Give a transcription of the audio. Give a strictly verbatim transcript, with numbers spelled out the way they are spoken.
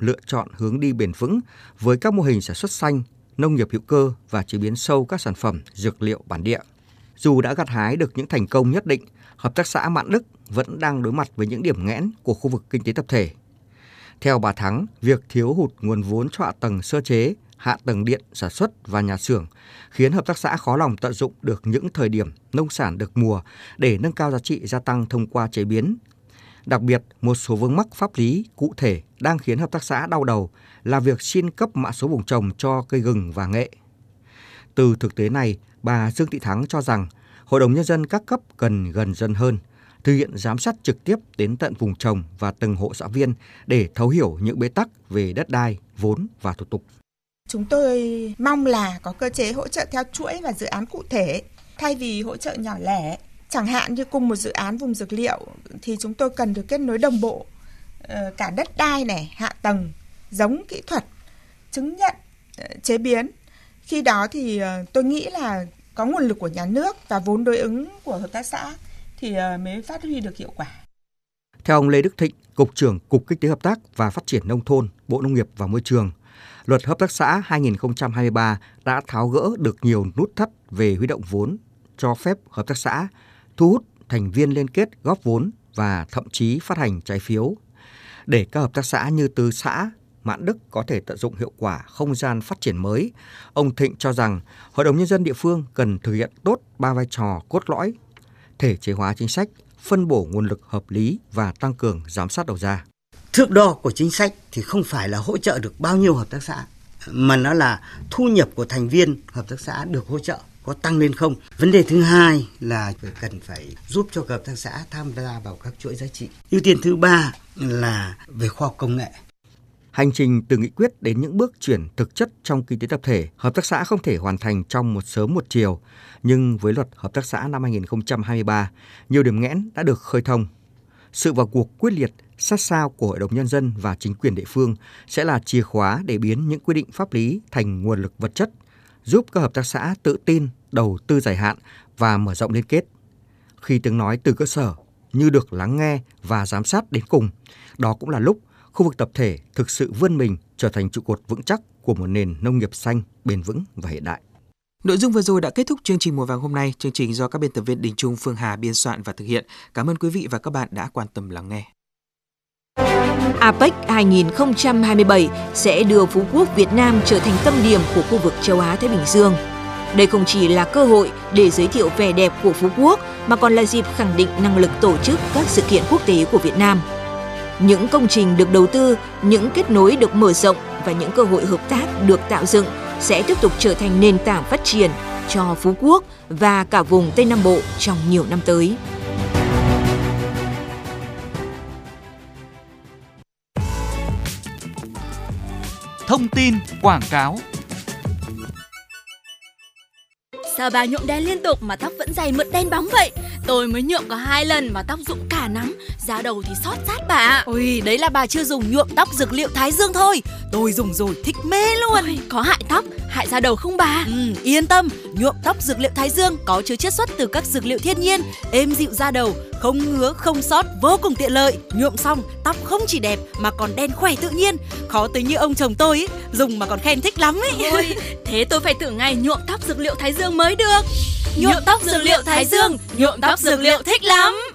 lựa chọn hướng đi bền vững với các mô hình sản xuất xanh, nông nghiệp hữu cơ và chế biến sâu các sản phẩm dược liệu bản địa. Dù đã gặt hái được những thành công nhất định, Hợp tác xã Mạn Đức vẫn đang đối mặt với những điểm nghẽn của khu vực kinh tế tập thể. Theo bà Thắng, việc thiếu hụt nguồn vốn cho hạ tầng sơ chế, hạ tầng điện, sản xuất và nhà xưởng khiến hợp tác xã khó lòng tận dụng được những thời điểm nông sản được mùa để nâng cao giá trị gia tăng thông qua chế biến. Đặc biệt, một số vướng mắc pháp lý cụ thể đang khiến hợp tác xã đau đầu là việc xin cấp mã số vùng trồng cho cây gừng và nghệ. Từ thực tế này, bà Dương Thị Thắng cho rằng Hội đồng Nhân dân các cấp cần gần dân hơn, thực hiện giám sát trực tiếp đến tận vùng trồng và từng hộ xã viên để thấu hiểu những bế tắc về đất đai, vốn và thủ tục. Chúng tôi mong là có cơ chế hỗ trợ theo chuỗi và dự án cụ thể, thay vì hỗ trợ nhỏ lẻ. Chẳng hạn như cùng một dự án vùng dược liệu thì chúng tôi cần được kết nối đồng bộ cả đất đai này, hạ tầng, giống kỹ thuật, chứng nhận, chế biến. Khi đó thì tôi nghĩ là có nguồn lực của nhà nước và vốn đối ứng của hợp tác xã thì mới phát huy được hiệu quả. Theo ông Lê Đức Thịnh, Cục trưởng Cục Kinh tế Hợp tác và Phát triển Nông thôn, Bộ Nông nghiệp và Môi trường, Luật Hợp tác xã hai nghìn không trăm hai mươi ba đã tháo gỡ được nhiều nút thắt về huy động vốn, cho phép hợp tác xã thu hút thành viên liên kết góp vốn và thậm chí phát hành trái phiếu. Để các hợp tác xã như Tứ Xã, Mạn Đức có thể tận dụng hiệu quả không gian phát triển mới, ông Thịnh cho rằng Hội đồng Nhân dân địa phương cần thực hiện tốt ba vai trò cốt lõi: thể chế hóa chính sách, phân bổ nguồn lực hợp lý và tăng cường giám sát đầu ra. Thước đo của chính sách thì không phải là hỗ trợ được bao nhiêu hợp tác xã, mà nó là thu nhập của thành viên hợp tác xã được hỗ trợ có tăng lên không. Vấn đề thứ hai là cần phải giúp cho hợp tác xã tham gia vào các chuỗi giá trị. Ưu tiên thứ ba là về khoa học công nghệ. Hành trình từ nghị quyết đến những bước chuyển thực chất trong kinh tế tập thể, hợp tác xã không thể hoàn thành trong một sớm một chiều. Nhưng với Luật Hợp tác xã năm hai nghìn không trăm hai mươi ba, nhiều điểm nghẽn đã được khơi thông. Sự vào cuộc quyết liệt, sát sao của Hội đồng Nhân dân và chính quyền địa phương sẽ là chìa khóa để biến những quy định pháp lý thành nguồn lực vật chất, giúp các hợp tác xã tự tin, đầu tư dài hạn và mở rộng liên kết. Khi tiếng nói từ cơ sở như được lắng nghe và giám sát đến cùng, đó cũng là lúc khu vực tập thể thực sự vươn mình trở thành trụ cột vững chắc của một nền nông nghiệp xanh, bền vững và hiện đại. Nội dung vừa rồi đã kết thúc chương trình Mùa vàng hôm nay. Chương trình do các biên tập viên Đình Trung, Phương Hà biên soạn và thực hiện. Cảm ơn quý vị và các bạn đã quan tâm lắng nghe. a pếch hai không hai bảy sẽ đưa Phú Quốc Việt Nam trở thành tâm điểm của khu vực châu Á Thái Bình Dương. Đây không chỉ là cơ hội để giới thiệu vẻ đẹp của Phú Quốc mà còn là dịp khẳng định năng lực tổ chức các sự kiện quốc tế của Việt Nam. Những công trình được đầu tư, những kết nối được mở rộng và những cơ hội hợp tác được tạo dựng sẽ tiếp tục trở thành nền tảng phát triển cho Phú Quốc và cả vùng Tây Nam Bộ trong nhiều năm tới. Thông tin quảng cáo. Sao bà nhuộm đen liên tục mà tóc vẫn dày mượt đen bóng vậy? Tôi mới nhuộm có hai lần mà tóc rụng cả nắng, da đầu thì xót xát bà. Ôi, đấy là bà chưa dùng nhuộm tóc dược liệu Thái Dương thôi. Tôi dùng rồi thích mê luôn. Ôi, có hại tóc, hại da đầu không bà? Ừ, yên tâm, nhuộm tóc dược liệu Thái Dương có chứa chiết xuất từ các dược liệu thiên nhiên, êm dịu da đầu, không ngứa, không xót, vô cùng tiện lợi. Nhuộm xong, tóc không chỉ đẹp mà còn đen khỏe tự nhiên. Khó tính như ông chồng tôi ấy, dùng mà còn khen thích lắm ấy. Ôi, thế tôi phải thử ngay nhuộm tóc dược liệu Thái Dương mới được. Nhuộm tóc dược liệu Thái Dương, nhuộm tóc dược liệu thích lắm.